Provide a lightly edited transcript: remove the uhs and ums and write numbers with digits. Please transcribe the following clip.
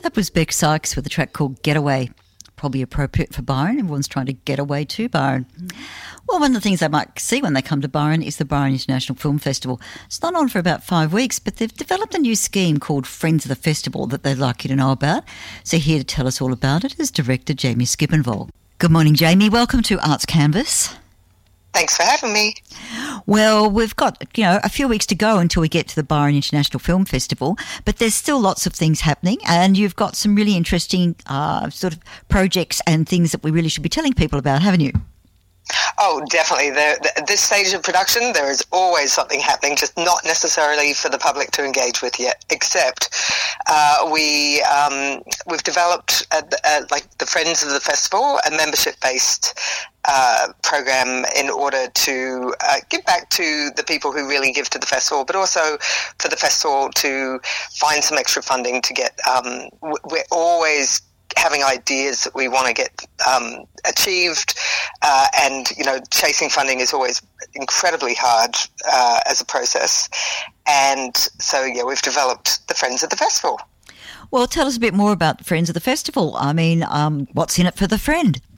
That was Beck Sykes with a track called Getaway. Probably appropriate for Byron. Everyone's trying to get away to Byron. Well, one of the things they might see when they come to Byron is the Byron International Film Festival. It's not on for about 5 weeks, but they've developed a new scheme called Friends of the Festival that they'd like you to know about. So here to tell us all about it is director Jamie Skippenvall. Good morning, Jamie. Welcome to Arts Canvas. Thanks for having me. Well, we've got, a few weeks to go until we get to the Byron International Film Festival, but there's still lots of things happening, and you've got some really interesting sort of projects and things that we really should be telling people about, haven't you? Oh, definitely. At this stage of production, there is always something happening, just not necessarily for the public to engage with yet, except we've developed, like the Friends of the Festival, a membership-based program in order to give back to the people who really give to the festival, but also for the festival to find some extra funding to get, we're always having ideas that we want to get achieved, and chasing funding is always incredibly hard as a process. And so we've developed the Friends of the Festival. Well, tell us a bit more about the Friends of the Festival. I mean, what's in it for the friend?